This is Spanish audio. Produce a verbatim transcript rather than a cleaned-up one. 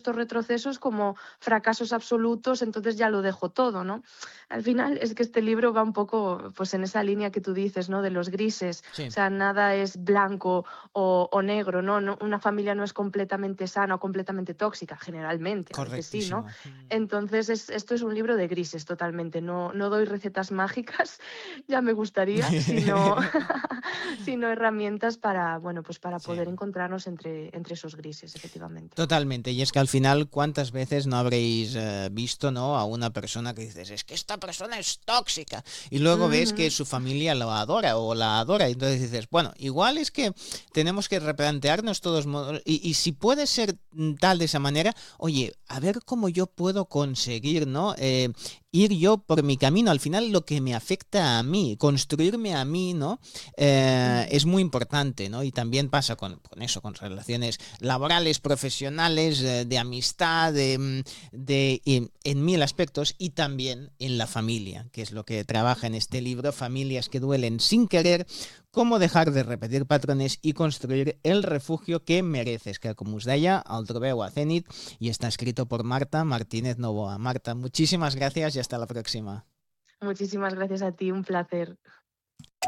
estos retrocesos como fracasos absolutos, entonces ya lo dejo todo, ¿no? Al final es que este libro va un poco pues en esa línea que tú dices, ¿no? De los grises, o Sí, sea, nada es blanco o, o negro, ¿no? No- Una familia no es completamente sana o completamente tóxica, generalmente, a veces sí, ¿no? correctísimo. Mm. Entonces, es- esto es un libro de grises totalmente, no, no doy recetas mágicas, ya me gustaría, sino, sino herramientas para, bueno, pues para Sí. poder encontrarnos entre, entre esos grises, efectivamente. Totalmente, y es que al final, ¿cuántas veces no habréis eh, visto, ¿no? A una persona que dices, es que esta persona es tóxica, y luego ves que Ujú. su familia lo adora o la adora, y entonces dices, bueno, igual es que tenemos que replantearnos todos modos, y, y si puede ser mm, tal de esa manera, oye, a ver cómo yo puedo conseguir, ¿no? Eh, ir yo por mi camino, al final lo que me afecta a mí, construirme a mí, ¿no? Eh, Ujú. es muy importante, ¿no? Y también pasa con, con eso, con relaciones laborales, profesionales, eh, de amistad, de, mm, de en, en mil aspectos y también en la familia, que es lo que trabaja en este libro, Familias que duelen sin querer, cómo dejar de repetir patrones y construir el refugio que mereces, que como us deia, el trobeu a Zenit y está escrito por Marta Martínez Novoa. Marta, muchísimas gracias y hasta la próxima. Muchísimas gracias a ti, un placer.